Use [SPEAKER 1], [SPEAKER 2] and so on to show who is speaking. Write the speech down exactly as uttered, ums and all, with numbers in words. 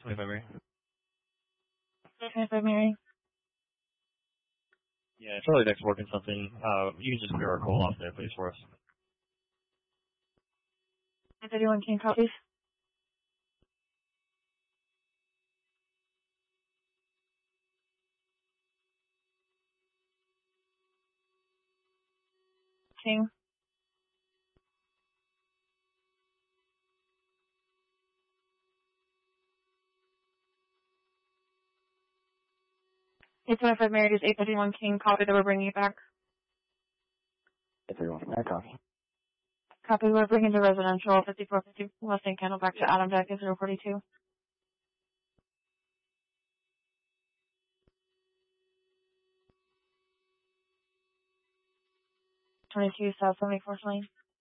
[SPEAKER 1] twenty-five Mary.
[SPEAKER 2] twenty-five Mary.
[SPEAKER 1] Yeah, Charlie Deck's working something. Uh, you can just clear our call off there, please, for us.
[SPEAKER 2] eight thirty-one King copies. King. eight twenty-five Mary is eight thirty-one King copy that we're bringing it back.
[SPEAKER 3] eight thirty-one Mary, copy.
[SPEAKER 2] Copy, we're bringing the residential fifty-four fifty Weston Candle back to Adam Deck zero forty-two. twenty-two South seventy-fourth Lane.